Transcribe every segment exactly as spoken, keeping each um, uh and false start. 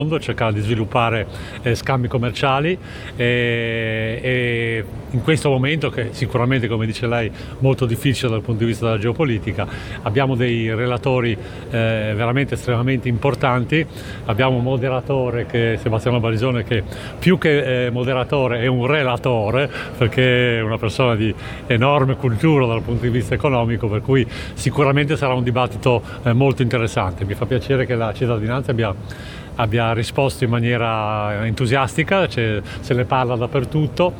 cercare di sviluppare eh, scambi commerciali e, e in questo momento, che sicuramente, come dice lei, molto difficile dal punto di vista della geopolitica, abbiamo dei relatori eh, veramente estremamente importanti. Abbiamo un moderatore, che è Sebastiano Barisone, che più che eh, moderatore è un relatore, perché è una persona di enorme cultura dal punto di vista economico, per cui sicuramente sarà un dibattito eh, molto interessante. Mi fa piacere che la cittadinanza abbia abbia risposto in maniera entusiastica, cioè, se ne parla dappertutto.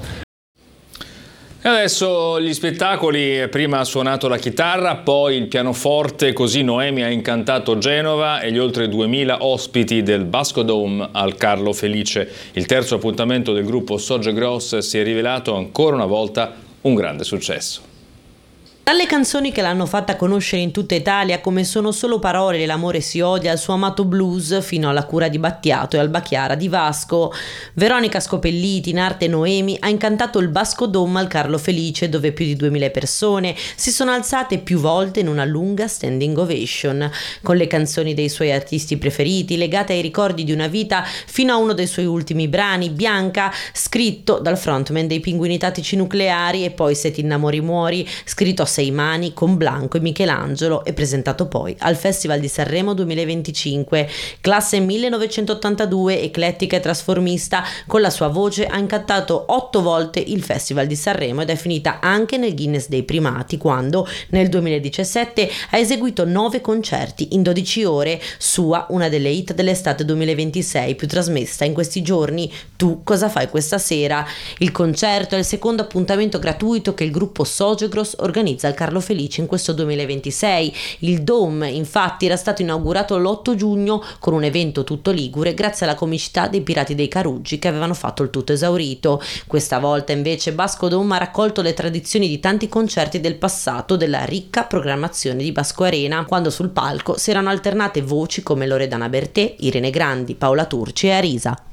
E adesso gli spettacoli: prima ha suonato la chitarra, poi il pianoforte, così Noemi ha incantato Genova e gli oltre duemila ospiti del Basco Dome al Carlo Felice. Il terzo appuntamento del gruppo Sogegros si è rivelato ancora una volta un grande successo. Dalle canzoni che l'hanno fatta conoscere in tutta Italia, come Sono solo parole, L'amore si odia, al suo amato blues, fino alla Cura di Battiato e Alba Chiara di Vasco, Veronica Scopelliti, in arte Noemi, ha incantato il Basco Dome al Carlo Felice, dove più di duemila persone si sono alzate più volte in una lunga standing ovation, con le canzoni dei suoi artisti preferiti, legate ai ricordi di una vita, fino a uno dei suoi ultimi brani, Bianca, scritto dal frontman dei Pinguini Tattici Nucleari, e poi Se ti innamori muori, scritto a sei mani con Blanco e Michelangelo, e presentato poi al Festival di Sanremo duemilaventicinque. Classe millenovecentottantadue, eclettica e trasformista, con la sua voce ha incantato otto volte il Festival di Sanremo ed è finita anche nel Guinness dei primati, quando nel duemiladiciassette ha eseguito nove concerti in dodici ore, sua una delle hit dell'estate duemilaventisei più trasmessa in questi giorni, Tu cosa fai questa sera. Il concerto è il secondo appuntamento gratuito che il gruppo Sogegros organizza al Carlo Felice in questo duemilaventisei. Il Dome, infatti, era stato inaugurato l'otto giugno con un evento tutto ligure, grazie alla comicità dei Pirati dei Caruggi, che avevano fatto il tutto esaurito. Questa volta invece Basco Dome ha raccolto le tradizioni di tanti concerti del passato della ricca programmazione di Basco Arena, quando sul palco si erano alternate voci come Loredana Bertè, Irene Grandi, Paola Turci e Arisa.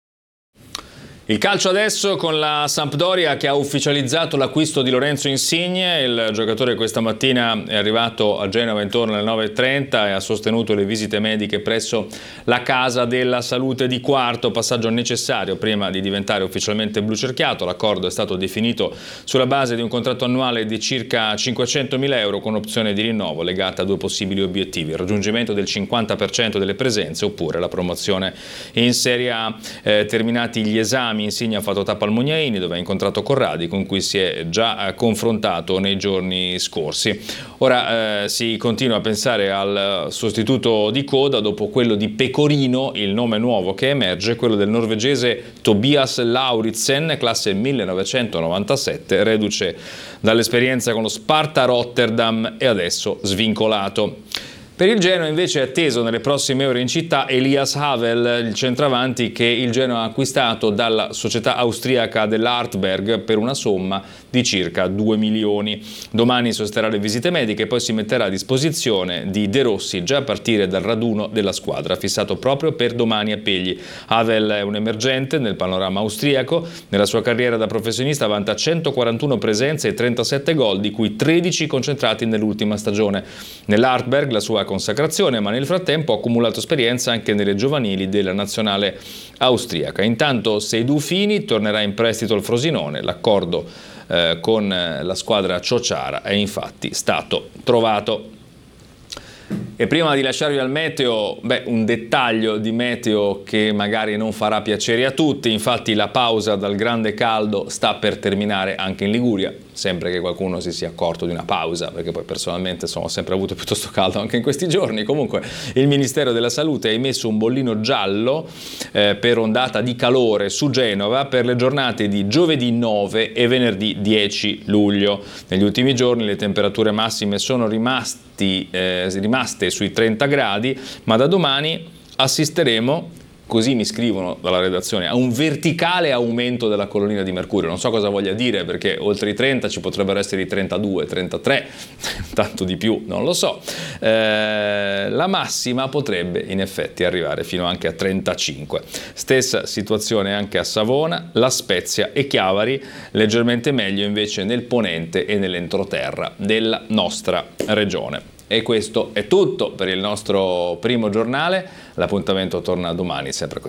Il calcio adesso, con la Sampdoria che ha ufficializzato l'acquisto di Lorenzo Insigne. Il giocatore questa mattina è arrivato a Genova intorno alle nove e trenta e ha sostenuto le visite mediche presso la Casa della Salute di Quarto, passaggio necessario prima di diventare ufficialmente blucerchiato. L'accordo è stato definito sulla base di un contratto annuale di circa cinquecentomila euro con opzione di rinnovo legata a due possibili obiettivi: il raggiungimento del cinquanta per cento delle presenze oppure la promozione in Serie A. Eh, terminati gli esami, Insigne ha fatto tappa al Mugnaini, dove ha incontrato Corradi, con cui si è già eh, confrontato nei giorni scorsi. Ora eh, si continua a pensare al sostituto di coda. Dopo quello di Pecorino, il nome nuovo che emerge è quello del norvegese Tobias Lauritsen, classe millenovecentonovantasette, reduce dall'esperienza con lo Sparta Rotterdam e adesso svincolato. Per il Genoa invece è atteso nelle prossime ore in città Elias Havel, il centravanti che il Genoa ha acquistato dalla società austriaca dell'Artberg per una somma di circa due milioni. Domani sosterrà le visite mediche e poi si metterà a disposizione di De Rossi già a partire dal raduno della squadra, fissato proprio per domani a Pegli. Havel è un emergente nel panorama austriaco. Nella sua carriera da professionista vanta centoquarantuno presenze e trentasette gol, di cui tredici concentrati nell'ultima stagione. Nell'Artberg la sua consacrazione, ma nel frattempo ha accumulato esperienza anche nelle giovanili della nazionale austriaca. Intanto Seydou Fini tornerà in prestito al Frosinone. L'accordo eh, con la squadra ciociara è infatti stato trovato. E prima di lasciarvi al meteo, beh, un dettaglio di meteo che magari non farà piacere a tutti. Infatti la pausa dal grande caldo sta per terminare anche in Liguria, sempre che qualcuno si sia accorto di una pausa, perché poi personalmente insomma, ho sempre avuto piuttosto caldo anche in questi giorni. Comunque il Ministero della Salute ha emesso un bollino giallo eh, per ondata di calore su Genova per le giornate di giovedì nove e venerdì dieci luglio. Negli ultimi giorni le temperature massime sono rimasti, eh, rimaste sui trenta gradi, ma da domani assisteremo, così mi scrivono dalla redazione, a un verticale aumento della colonnina di mercurio. Non so cosa voglia dire, perché oltre i trenta ci potrebbero essere i trentadue, trentatré, tanto di più, non lo so. Eh, la massima potrebbe in effetti arrivare fino anche a trentacinque. Stessa situazione anche a Savona, La Spezia e Chiavari, leggermente meglio invece nel ponente e nell'entroterra della nostra regione. E questo è tutto per il nostro primo giornale. L'appuntamento torna domani, sempre così.